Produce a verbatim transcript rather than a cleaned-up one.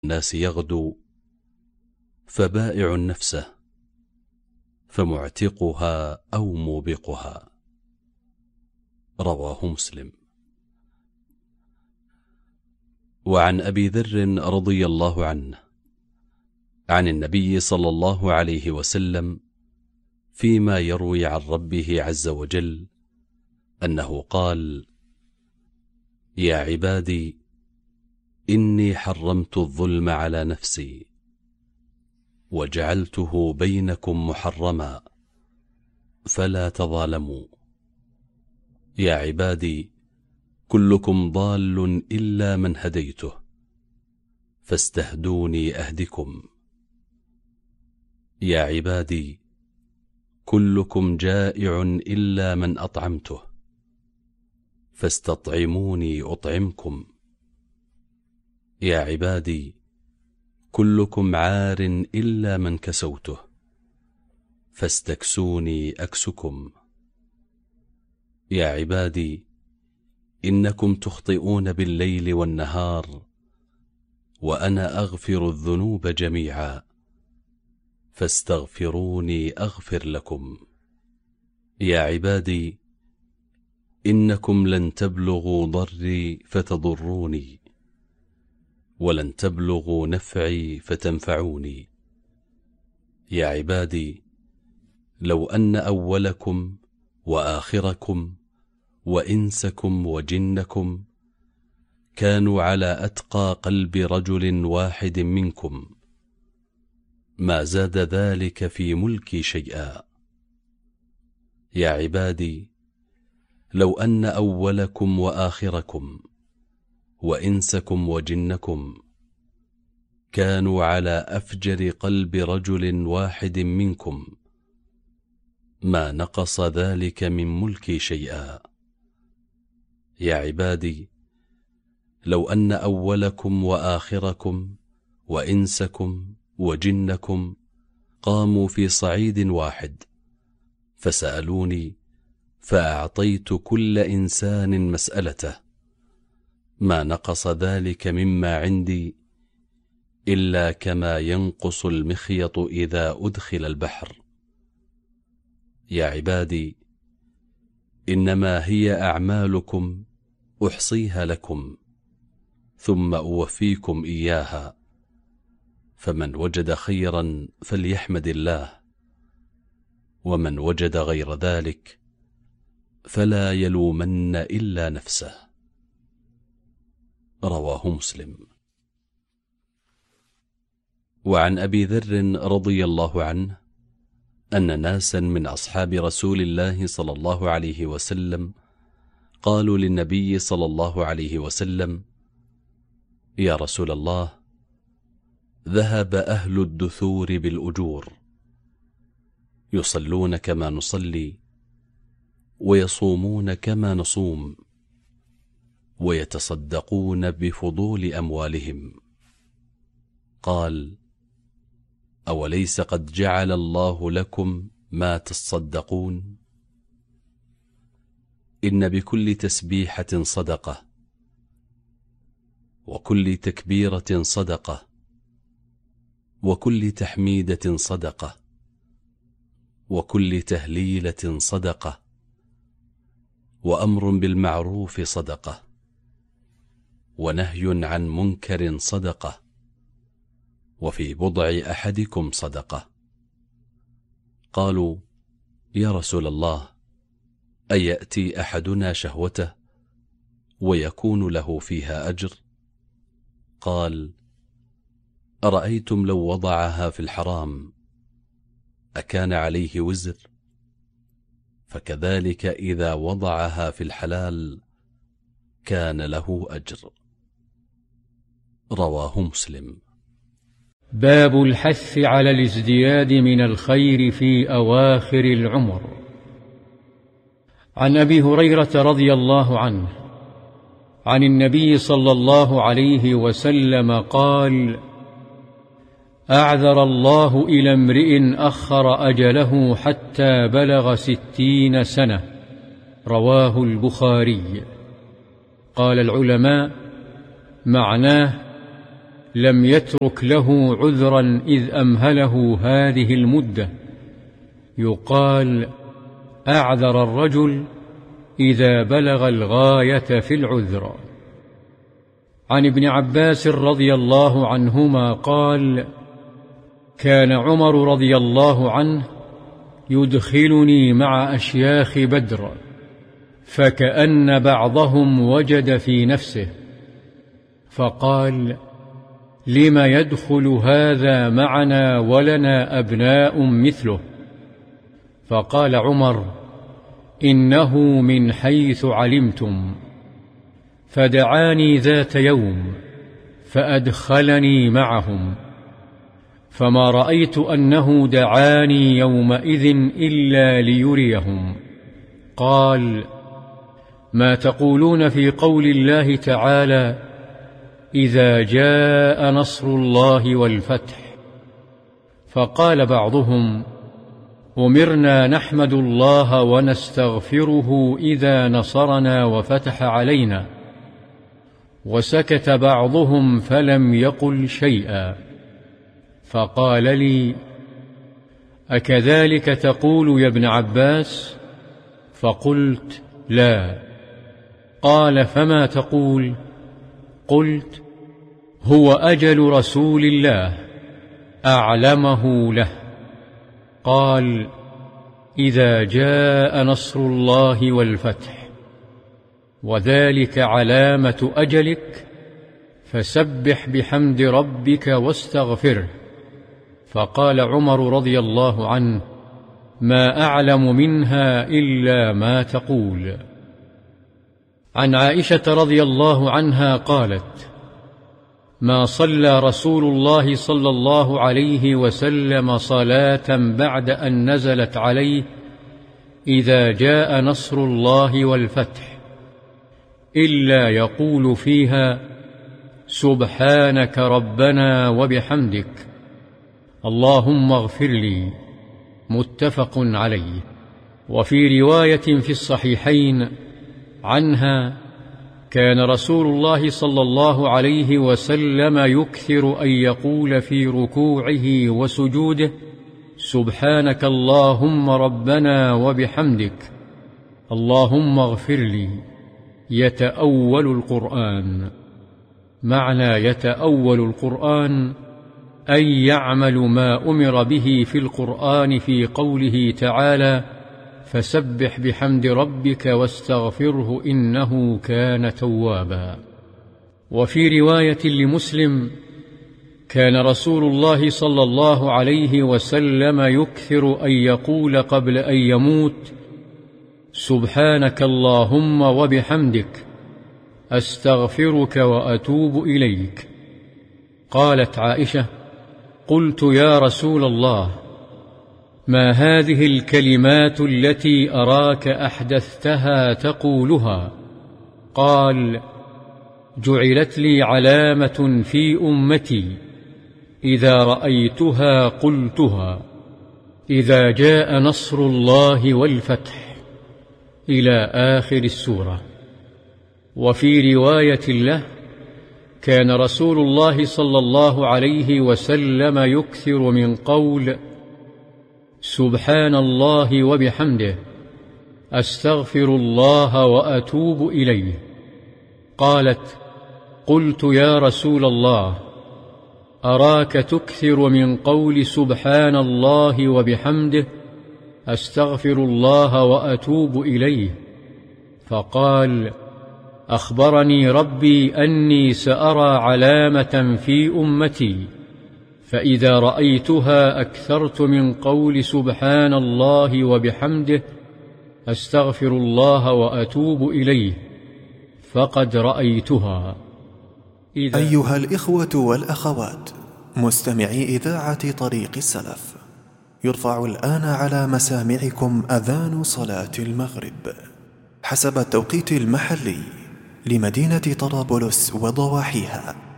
الناس يغدو فبائع نفسه فمعتقها أو موبقها. رواه مسلم. وعن أبي ذر رضي الله عنه عن النبي صلى الله عليه وسلم فيما يروي عن ربه عز وجل أنه قال: يا عبادي إني حرمت الظلم على نفسي وجعلته بينكم محرما فلا تظالموا. يا عبادي كلكم ضال إلا من هديته فاستهدوني أهدكم. يا عبادي كلكم جائع إلا من أطعمته فاستطعموني أطعمكم. يا عبادي كلكم عار إلا من كسوته فاستكسوني أكسكم. يا عبادي إنكم تخطئون بالليل والنهار وأنا أغفر الذنوب جميعا فاستغفروني أغفر لكم. يا عبادي إنكم لن تبلغوا ضري فتضروني ولن تبلغوا نفعي فتنفعوني. يا عبادي لو أن أولكم وآخركم وإنسكم وجنكم كانوا على أتقى قلب رجل واحد منكم ما زاد ذلك في ملكي شيئا. يا عبادي لو أن أولكم وآخركم وإنسكم وجنكم كانوا على أفجر قلب رجل واحد منكم ما نقص ذلك من ملكي شيئا. يا عبادي لو أن أولكم وآخركم وإنسكم وجنكم قاموا في صعيد واحد فسألوني فأعطيت كل إنسان مسألته ما نقص ذلك مما عندي إلا كما ينقص المخيط إذا أدخل البحر. يا عبادي إنما هي أعمالكم أحصيها لكم ثم أوفيكم إياها، فمن وجد خيرا فليحمد الله، ومن وجد غير ذلك فلا يلومن إلا نفسه. رواه مسلم. وعن أبي ذر رضي الله عنه أن ناسا من أصحاب رسول الله صلى الله عليه وسلم قالوا للنبي صلى الله عليه وسلم: يا رسول الله، ذهب أهل الدثور بالأجور، يصلون كما نصلي ويصومون كما نصوم ويتصدقون بفضول أموالهم. قال: أوليس قد جعل الله لكم ما تصدقون؟ إن بكل تسبيحة صدقة، وكل تكبيرة صدقة، وكل تحميدة صدقة، وكل تهليلة صدقة، وأمر بالمعروف صدقة، ونهي عن منكر صدقة، وفي بضع أحدكم صدقة. قالوا: يا رسول الله، أيأتي أحدنا شهوته ويكون له فيها أجر؟ قال: أرأيتم لو وضعها في الحرام أكان عليه وزر؟ فكذلك إذا وضعها في الحلال كان له أجر. رواه مسلم. باب الحث على الازدياد من الخير في أواخر العمر. عن أبي هريرة رضي الله عنه عن النبي صلى الله عليه وسلم قال: أعذر الله إلى امرئ أخر أجله حتى بلغ ستين سنة. رواه البخاري. قال العلماء: معناه لم يترك له عذرا إذ أمهله هذه المدة. يقال: أعذر الرجل إذا بلغ الغاية في العذر. عن ابن عباس رضي الله عنهما قال: كان عمر رضي الله عنه يدخلني مع أشياخ بدر، فكأن بعضهم وجد في نفسه فقال: لم يدخل هذا معنا ولنا أبناء مثله؟ فقال عمر: إنه من حيث علمتم. فدعاني ذات يوم فأدخلني معهم، فما رأيت أنه دعاني يومئذ إلا ليريهم. قال: ما تقولون في قول الله تعالى: إذا جاء نصر الله والفتح؟ فقال بعضهم: أمرنا نحمد الله ونستغفره إذا نصرنا وفتح علينا. وسكت بعضهم فلم يقل شيئا، فقال لي: أكذلك تقول يا ابن عباس؟ فقلت: لا. قال: فما تقول؟ قلت: هو أجل رسول الله أعلمه له. قال: إذا جاء نصر الله والفتح، وذلك علامة أجلك، فسبح بحمد ربك واستغفره. فقال عمر رضي الله عنه: ما أعلم منها إلا ما تقول. عن عائشة رضي الله عنها قالت: ما صلى رسول الله صلى الله عليه وسلم صلاة بعد أن نزلت عليه إذا جاء نصر الله والفتح إلا يقول فيها: سبحانك ربنا وبحمدك، اللهم اغفر لي. متفق عليه. وفي رواية في الصحيحين عنها: كان رسول الله صلى الله عليه وسلم يكثر أن يقول في ركوعه وسجوده: سبحانك اللهم ربنا وبحمدك، اللهم اغفر لي، يتأول القرآن. معنى يتأول القرآن أن يعمل ما أمر به في القرآن في قوله تعالى: فسبح بحمد ربك واستغفره إنه كان توابا. وفي رواية لمسلم: كان رسول الله صلى الله عليه وسلم يكثر أن يقول قبل أن يموت: سبحانك اللهم وبحمدك، أستغفرك وأتوب إليك. قالت عائشة: قلت يا رسول الله، ما هذه الكلمات التي أراك أحدثتها تقولها؟ قال: جعلت لي علامة في أمتي، إذا رأيتها قلتها: إذا جاء نصر الله والفتح، إلى آخر السورة. وفي رواية له: كان رسول الله صلى الله عليه وسلم يكثر من قول: سبحان الله وبحمده، أستغفر الله وأتوب إليه. قالت: قلت يا رسول الله، أراك تكثر من قول سبحان الله وبحمده، أستغفر الله وأتوب إليه. فقال: أخبرني ربي أني سأرى علامة في أمتي، فإذا رأيتها أكثرت من قول سبحان الله وبحمده، أستغفر الله وأتوب إليه، فقد رأيتها. أيها الإخوة والأخوات مستمعي إذاعة طريق السلف، يرفع الآن على مسامعكم أذان صلاة المغرب حسب التوقيت المحلي لمدينة طرابلس وضواحيها.